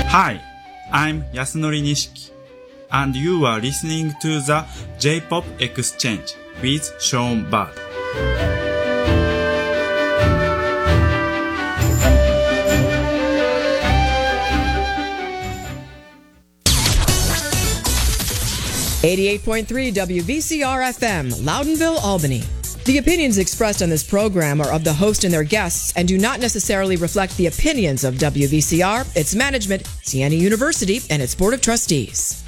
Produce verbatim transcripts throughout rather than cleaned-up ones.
Hi, I'm Yasunori Nishiki, and you are listening to the J-Pop Exchange with Sean Bird. eighty-eight point three W V C R F M, Loudonville, Albany. The opinions expressed on this program are of the host and their guests and do not necessarily reflect the opinions of W V C R, its management, Siena University, and its Board of Trustees.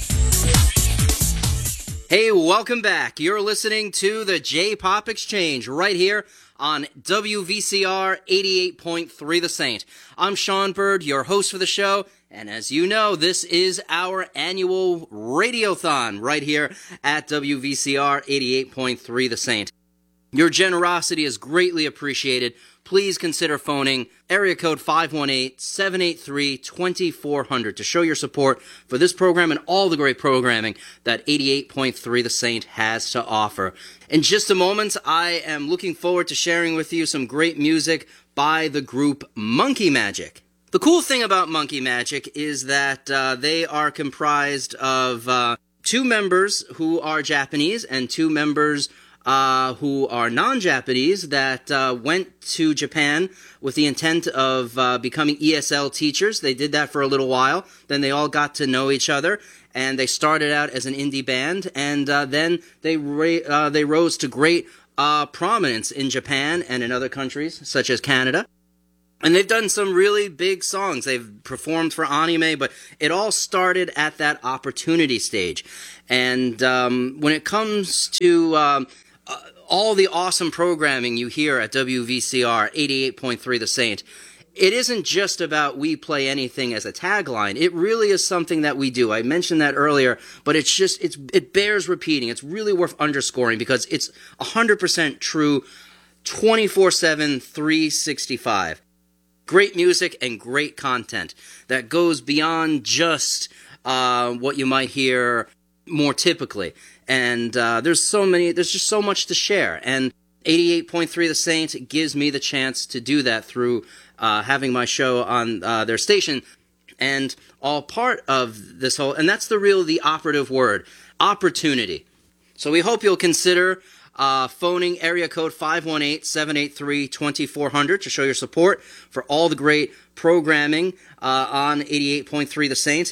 Hey, welcome back. You're listening to the J-Pop Exchange right here on W V C R eighty-eight point three The Saint. I'm Sean Bird, your host for the show, and as you know, this is our annual Radiothon right here at W V C R eighty-eight point three The Saint. Your generosity is greatly appreciated. Please consider phoning area code five one eight, seven eight three, two four zero zero to show your support for this program and all the great programming that eighty-eight point three The Saint has to offer. In just a moment, I am looking forward to sharing with you some great music by the group Monkey Magic. The cool thing about Monkey Magic is that uh, they are comprised of uh, two members who are Japanese and two members Uh, who are non-Japanese that uh, went to Japan with the intent of uh, becoming E S L teachers. They did that for a little while. Then they all got to know each other, and they started out as an indie band, and uh, then they ra- uh, they rose to great uh, prominence in Japan and in other countries, such as Canada. And they've done some really big songs. They've performed for anime, but it all started at that opportunity stage. And um, when it comes to Um, Uh, all the awesome programming you hear at W V C R eighty-eight point three The Saint, it isn't just about we play anything as a tagline. It really is something that we do. I mentioned that earlier, but it's just, it's it bears repeating. It's really worth underscoring because it's one hundred percent true twenty-four seven, three sixty-five. Great music and great content that goes beyond just uh, what you might hear more typically. And uh, there's so many, there's just so much to share. And eighty-eight point three The Saint gives me the chance to do that through uh, having my show on uh, their station. And all part of this whole, and that's the real, the operative word, opportunity. So we hope you'll consider uh, phoning area code five one eight, seven eight three, two four zero zero to show your support for all the great programming uh, on eighty-eight point three The Saint.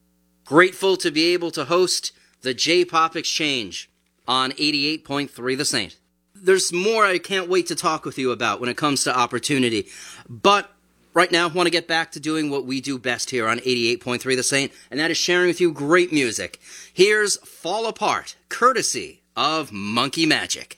Grateful to be able to host the J-Pop Exchange on eighty-eight point three The Saint. There's more I can't wait to talk with you about when it comes to opportunity. But right now, I want to get back to doing what we do best here on eighty-eight point three The Saint, and that is sharing with you great music. Here's Fall Apart, courtesy of Monkey Magic.